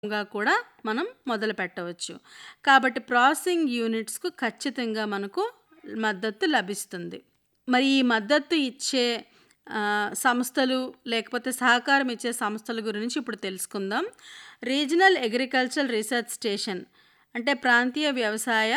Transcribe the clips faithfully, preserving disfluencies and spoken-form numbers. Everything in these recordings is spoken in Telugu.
గా కూడా మనం మొదలు పెట్టవచ్చు. కాబట్టి ప్రాసెసింగ్ యూనిట్స్‌కు ఖచ్చితంగా మనకు మద్దతు లభిస్తుంది. మరి ఈ మద్దతు ఇచ్చే ఆహ్, సంస్థలు లేకపోతే సహకారం ఇచ్చే సంస్థల గురించి ఇప్పుడు తెలుసుకుందాం. రీజనల్ అగ్రికల్చరల్ రీసెర్చ్ స్టేషన్ అంటే ప్రాంతీయ వ్యవసాయ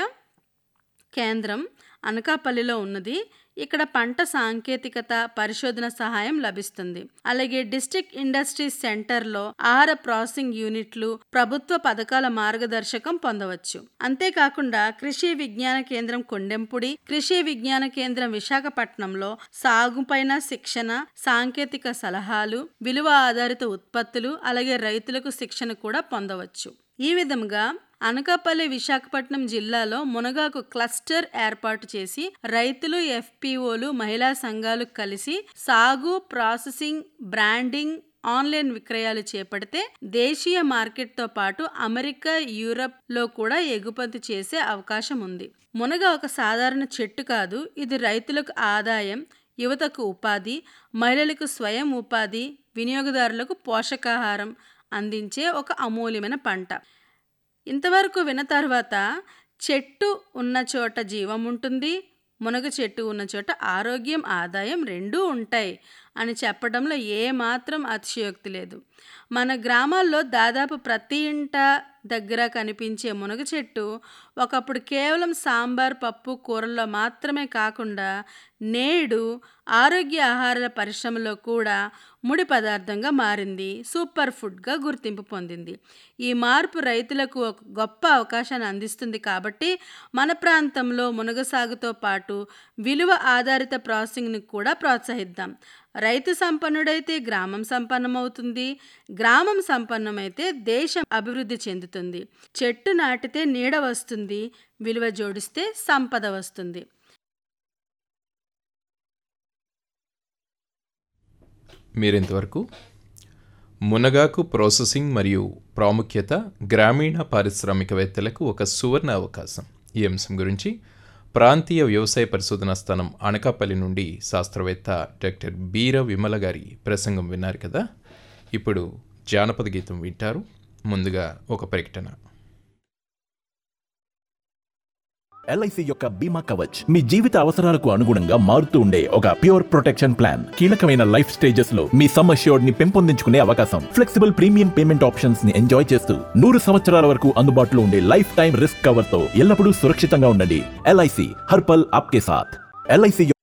కేంద్రం అనకాపల్లిలో ఉన్నది. ఇక్కడ పంట సాంకేతికత పరిశోధన సహాయం లభిస్తుంది. అలాగే డిస్ట్రిక్ట్ ఇండస్ట్రీస్ సెంటర్లో ఆహార ప్రాసెసింగ్ యూనిట్లు ప్రభుత్వ పథకాల మార్గదర్శకం పొందవచ్చు. అంతేకాకుండా కృషి విజ్ఞాన కేంద్రం కొండెంపుడి, కృషి విజ్ఞాన కేంద్రం విశాఖపట్నంలో సాగుపైన శిక్షణ, సాంకేతిక సలహాలు, విలువ ఆధారిత ఉత్పత్తులు, అలాగే రైతులకు శిక్షణ కూడా పొందవచ్చు. ఈ విధంగా అనకాపల్లి విశాఖపట్నం జిల్లాలో మునగాకు క్లస్టర్ ఏర్పాటు చేసి రైతులు, ఎఫ్పిఓలు, మహిళా సంఘాలు కలిసి సాగు, ప్రాసెసింగ్, బ్రాండింగ్, ఆన్లైన్ విక్రయాలు చేపడితే దేశీయ మార్కెట్తో పాటు అమెరికా, యూరప్లో కూడా ఎగుమతి చేసే అవకాశం ఉంది. మునగ ఒక సాధారణ చెట్టు కాదు, ఇది రైతులకు ఆదాయం, యువతకు ఉపాధి, మహిళలకు స్వయం ఉపాధి, వినియోగదారులకు పోషకాహారం అందించే ఒక అమూల్యమైన పంట. ఇంతవరకు విన్న తర్వాత చెట్టు ఉన్న చోట జీవం ఉంటుంది, మునగ చెట్టు ఉన్న చోట ఆరోగ్యం, ఆదాయం రెండూ ఉంటాయి అని చెప్పడంలో ఏమాత్రం అతిశయోక్తి లేదు. మన గ్రామాల్లో దాదాపు ప్రతి ఇంట దగ్గర కనిపించే మునగ చెట్టు ఒకప్పుడు కేవలం సాంబార్, పప్పు, కూరల్లో మాత్రమే కాకుండా నేడు ఆరోగ్య ఆహారాల పరిశ్రమలో కూడా ముడి పదార్థంగా మారింది, సూపర్ ఫుడ్గా గుర్తింపు పొందింది. ఈ మార్పు రైతులకు ఒక గొప్ప అవకాశాన్ని అందిస్తుంది. కాబట్టి మన ప్రాంతంలో మునగ సాగుతో పాటు విలువ ఆధారిత ప్రాసెసింగ్ని కూడా ప్రోత్సహిద్దాం. రైతు సంపన్నుడైతే గ్రామం సంపన్నమవుతుంది, గ్రామం సంపన్నమైతే దేశం అభివృద్ధి చెందుతుంది. చెట్టు నాటితే నీడ వస్తుంది, విలువ జోడిస్తే సంపద వస్తుంది. మీరింతవరకు మునగాకు ప్రాసెసింగ్ మరియు ప్రాముఖ్యత, గ్రామీణ పారిశ్రామికవేత్తలకు ఒక సువర్ణ అవకాశం, ఈ అంశం గురించి ప్రాంతీయ వ్యవసాయ పరిశోధనా స్థానం అనకాపల్లి నుండి శాస్త్రవేత్త డాక్టర్ బీర విమల గారి ప్రసంగం విన్నారు కదా. ఇప్పుడు జానపద గీతం వింటారు. ముందుగా ఒక ప్రకటన. ఎల్ఐసి యొక్క బీమా కవచ్ మీ జీవిత అవసరాలకు అనుగుణంగా మారుతూ ఉండే ఒక ప్యూర్ ప్రొటెక్షన్ ప్లాన్. కీలకమైన లైఫ్ స్టేజెస్ లో మీ సమ్ అష్యూర్డ్ ని పెంపొందించుకునే అవకాశం, ఫ్లెక్సిబుల్ ప్రీమియం పేమెంట్ ఆప్షన్స్ ని ఎంజాయ్ చేస్తూ నూరు సంవత్సరాల వరకు అందుబాటులో ఉండే లైఫ్ టైం రిస్క్ కవర్ తో ఎల్లప్పుడూ సురక్షితంగా ఉండండి. ఎల్ఐసి హర్ పల్ ఆప్కే సాథ్. ఎల్ఐసి